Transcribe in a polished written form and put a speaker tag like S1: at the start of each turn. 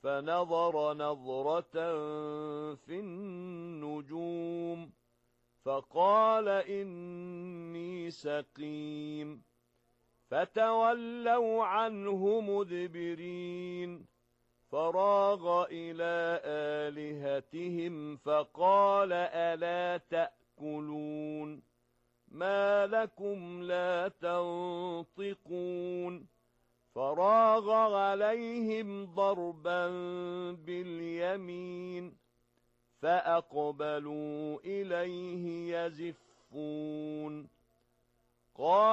S1: فنظر نظرة في النجوم فقال إني سقيم فتولوا عنه مدبرين فراغ إلى آلهتهم فقال ألا تأكلون ما لكم لا تنطقون فراغ عليهم ضربا باليمين فأقبلوا إليه يزفون قال